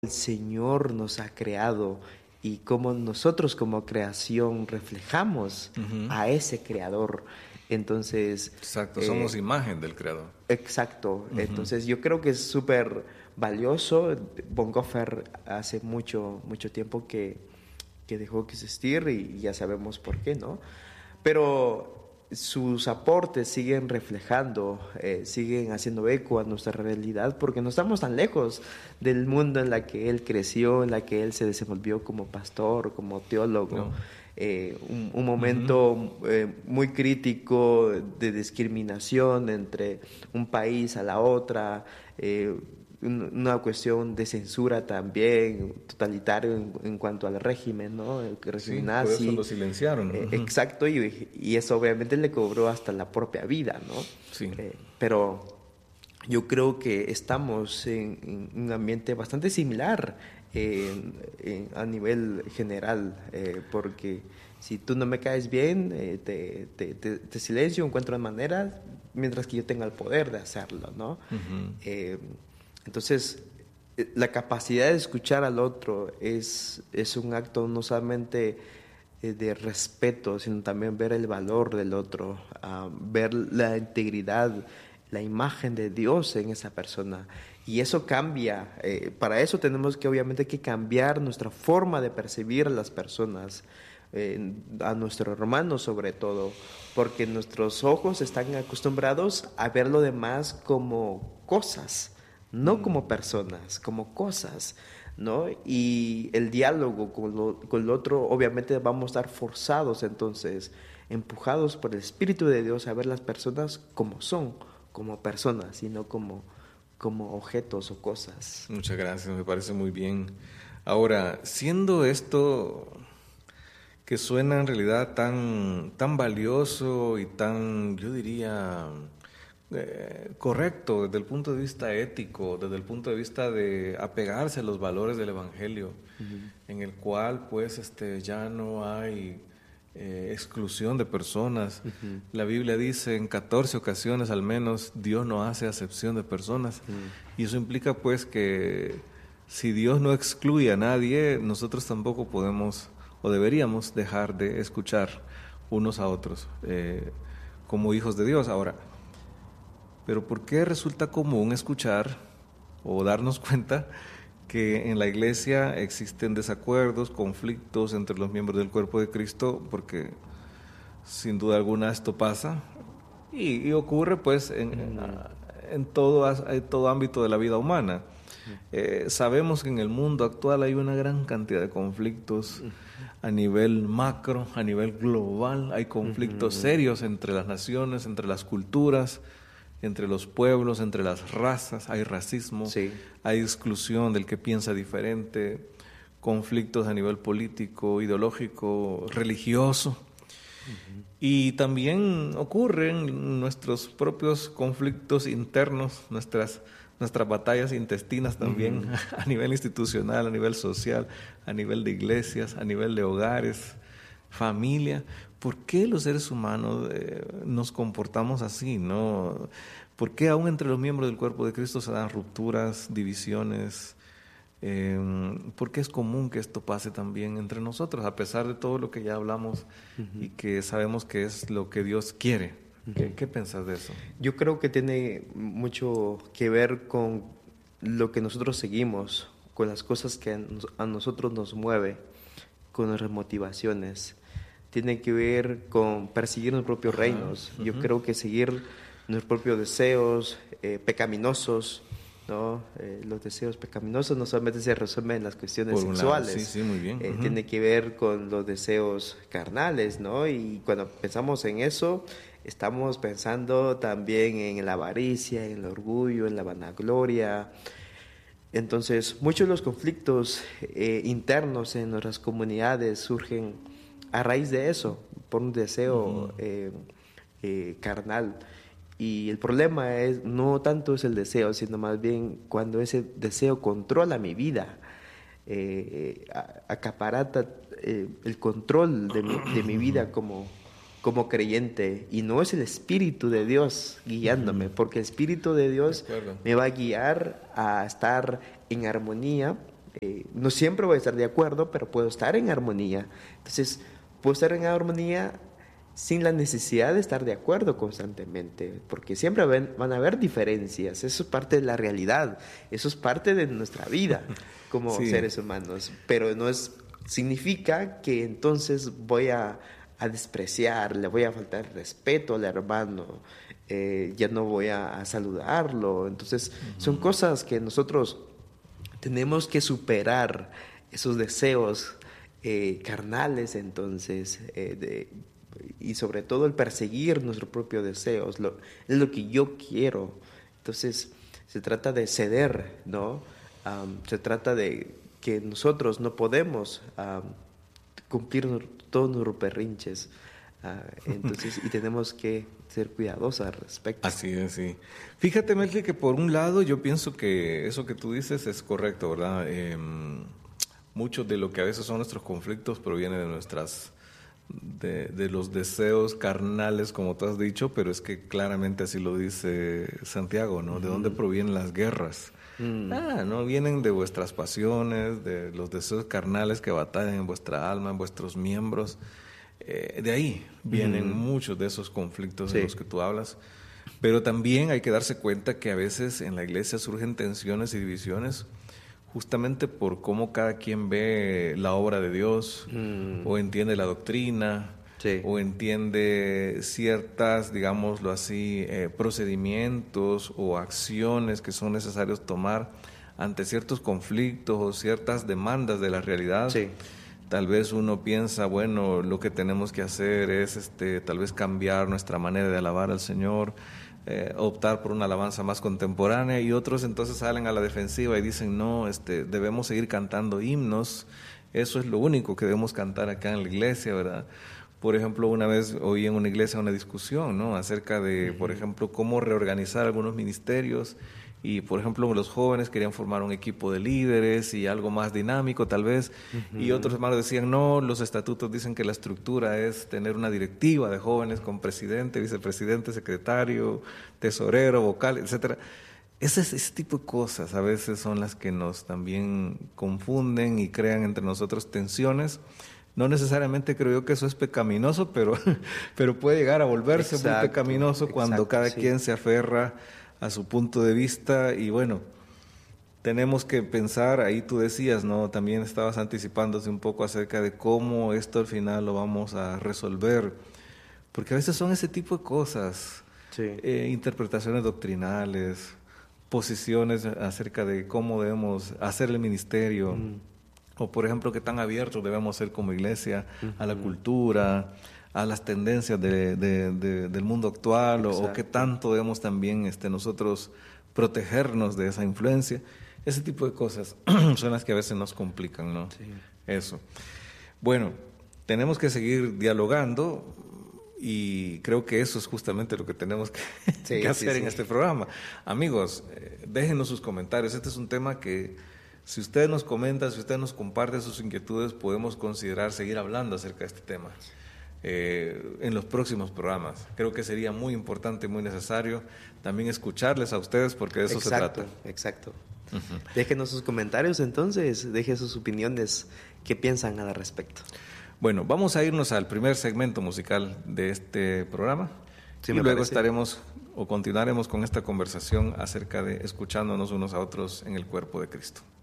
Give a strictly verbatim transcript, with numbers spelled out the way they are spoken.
el Señor nos ha creado y cómo nosotros como creación reflejamos Ujú. a ese creador. Entonces, Exacto, eh, somos imagen del creador. exacto. Ujú. Entonces yo creo que es súper valioso. Bonhoeffer hace mucho, mucho tiempo que, que dejó que existir y ya sabemos por qué, ¿no? Pero sus aportes siguen reflejando, eh, siguen haciendo eco a nuestra realidad porque no estamos tan lejos del mundo en la que él creció, en la que él se desenvolvió como pastor, como teólogo. No. Eh, un, un momento eh, muy crítico de discriminación entre un país a la otra, eh, un- una cuestión de censura también, totalitario en, en cuanto al régimen, ¿no? El régimen Sí, por eso nazi. lo silenciaron. Eh, Ujú. exacto, y, y eso obviamente le cobró hasta la propia vida, ¿no? Sí. Eh, pero yo creo que estamos en, en un ambiente bastante similar en- en- a nivel general, eh, porque si tú no me caes bien, eh, te, te, te- te silencio, encuentro maneras, mientras que yo tenga el poder de hacerlo, ¿no? Ujú. Eh, entonces, eh, la capacidad de escuchar al otro es, es un acto no solamente eh, de respeto, sino también ver el valor del otro, ah, ver la integridad, la imagen de Dios en esa persona. Y eso cambia. Eh, para eso tenemos que obviamente que cambiar nuestra forma de percibir a las personas, eh, a nuestros hermanos sobre todo, porque nuestros ojos están acostumbrados a ver lo demás como cosas, no como personas, como cosas, ¿no? Y el diálogo con, lo, con el otro, obviamente vamos a estar forzados entonces, empujados por el Espíritu de Dios a ver las personas como son, como personas, y no como, como objetos o cosas. Muchas gracias, me parece muy bien. Ahora, siendo esto que suena en realidad tan, tan valioso y tan, yo diría, eh, correcto desde el punto de vista ético, desde el punto de vista de apegarse a los valores del Evangelio, Uh-huh. en el cual pues este, ya no hay eh, exclusión de personas. Uh-huh. La Biblia dice en catorce ocasiones al menos, Dios no hace acepción de personas. Uh-huh. Y eso implica pues que si Dios no excluye a nadie, nosotros tampoco podemos o deberíamos dejar de escuchar unos a otros eh, como hijos de Dios. Ahora, pero ¿por qué resulta común escuchar o darnos cuenta que en la iglesia existen desacuerdos, conflictos entre los miembros del cuerpo de Cristo? Porque sin duda alguna esto pasa y, y ocurre pues en, en, en, todo, en todo ámbito de la vida humana. Eh, sabemos que en el mundo actual hay una gran cantidad de conflictos a nivel macro, a nivel global. Hay conflictos Uh-huh. serios entre las naciones, entre las culturas, entre los pueblos, entre las razas. Hay racismo, Sí. hay exclusión del que piensa diferente, conflictos a nivel político, ideológico, religioso. Uh-huh. Y también ocurren nuestros propios conflictos internos, nuestras nuestras batallas intestinas también, uh-huh. a nivel institucional, a nivel social, a nivel de iglesias, a nivel de hogares, familia. ¿Por qué los seres humanos eh, nos comportamos así, no? ¿Por qué aún entre los miembros del cuerpo de Cristo se dan rupturas, divisiones? Eh, ¿Por qué es común que esto pase también entre nosotros, a pesar de todo lo que ya hablamos uh-huh. y que sabemos que es lo que Dios quiere? ¿Qué, ¿Qué piensas de eso? Yo creo que tiene mucho que ver con lo que nosotros seguimos, con las cosas que a nosotros nos mueve, con nuestras motivaciones. Tiene que ver con perseguir nuestros propios Ajá, reinos. uh-huh. Yo creo que seguir nuestros propios deseos eh, pecaminosos, ¿no? Eh, los deseos pecaminosos no solamente se resumen en las cuestiones Por sexuales. Lado, sí, sí, muy bien. Eh, uh-huh. Tiene que ver con los deseos carnales, ¿no? Y cuando pensamos en eso, estamos pensando también en la avaricia, en el orgullo, en la vanagloria. Entonces, muchos de los conflictos eh, internos en nuestras comunidades surgen a raíz de eso, por un deseo uh-huh. eh, eh, carnal. Y el problema es no tanto es el deseo, sino más bien cuando ese deseo controla mi vida, eh, acaparata eh, el control de mi, de mi vida como, como creyente, y no es el Espíritu de Dios guiándome, uh-huh. porque el Espíritu de Dios de me va a guiar a estar en armonía Eh, no siempre voy a estar de acuerdo, pero puedo estar en armonía. Entonces, puedo estar en armonía sin la necesidad de estar de acuerdo constantemente, porque siempre ven, van a haber diferencias. Eso es parte de la realidad, eso es parte de nuestra vida como sí. seres humanos, pero no es, significa que entonces voy a, a despreciar, le voy a faltar respeto al hermano, eh, ya no voy a, a saludarlo. Entonces, uh-huh. son cosas que nosotros tenemos que superar, esos deseos eh, carnales, entonces, eh, de, y sobre todo el perseguir nuestros propios deseos, lo, es lo que yo quiero. Entonces, se trata de ceder, ¿no? Um, se trata de que nosotros no podemos um, cumplir todos nuestros berrinches. Uh, entonces, y tenemos que ser cuidadosos al respecto. Así es, sí. Fíjate, Melqui, que por un lado yo pienso que eso que tú dices es correcto, ¿verdad? Eh, mucho de lo que a veces son nuestros conflictos proviene de nuestras, de, de los deseos carnales, como tú has dicho, pero es que claramente así lo dice Santiago, ¿no? ¿De mm. dónde provienen las guerras? Mm. Ah, no, vienen de vuestras pasiones, de los deseos carnales que batallan en vuestra alma, en vuestros miembros. Eh, de ahí vienen mm. muchos de esos conflictos sí. de los que tú hablas, pero también hay que darse cuenta que a veces en la iglesia surgen tensiones y divisiones justamente por cómo cada quien ve la obra de Dios mm. o entiende la doctrina sí. o entiende ciertas, digámoslo así, eh, procedimientos o acciones que son necesarios tomar ante ciertos conflictos o ciertas demandas de la realidad. Sí. Tal vez uno piensa, bueno, lo que tenemos que hacer es este, tal vez cambiar nuestra manera de alabar al Señor, eh, optar por una alabanza más contemporánea, y otros entonces salen a la defensiva y dicen, no, este, debemos seguir cantando himnos, eso es lo único que debemos cantar acá en la iglesia, ¿verdad? Por ejemplo, una vez oí en una iglesia una discusión, ¿no?, acerca de, uh-huh. por ejemplo, cómo reorganizar algunos ministerios. Y, por ejemplo, los jóvenes querían formar un equipo de líderes y algo más dinámico, tal vez. Uh-huh. Y otros hermanos decían, no, los estatutos dicen que la estructura es tener una directiva de jóvenes con presidente, vicepresidente, secretario, tesorero, vocal, etcétera. Ese, ese tipo de cosas a veces son las que nos también confunden y crean entre nosotros tensiones. No necesariamente creo yo que eso es pecaminoso, pero, pero puede llegar a volverse exacto, muy pecaminoso cuando exacto, cada sí. quien se aferra a su punto de vista. Y bueno, tenemos que pensar, ahí tú decías, ¿no? También estabas anticipándose un poco acerca de cómo esto al final lo vamos a resolver, porque a veces son ese tipo de cosas, sí. eh, interpretaciones doctrinales, posiciones acerca de cómo debemos hacer el ministerio, mm. o por ejemplo, qué tan abiertos debemos ser como iglesia uh-huh. a la cultura, a las tendencias de, de, de, del mundo actual, o, o qué tanto debemos también este, nosotros protegernos de esa influencia. Ese tipo de cosas son las que a veces nos complican, ¿no? Sí. Eso. Bueno, tenemos que seguir dialogando y creo que eso es justamente lo que tenemos que, sí, que hacer sí, sí. en este programa. Amigos, eh, déjenos sus comentarios. Este es un tema que, si usted nos comenta, si usted nos comparte sus inquietudes, podemos considerar seguir hablando acerca de este tema. Eh, en los próximos programas. Creo que sería muy importante y muy necesario también escucharles a ustedes, porque de eso exacto, se trata. Exacto, uh-huh. Déjenos sus comentarios entonces, dejen sus opiniones, qué piensan al respecto. Bueno, vamos a irnos al primer segmento musical de este programa sí, y luego parece. estaremos o continuaremos con esta conversación acerca de escuchándonos unos a otros en el cuerpo de Cristo.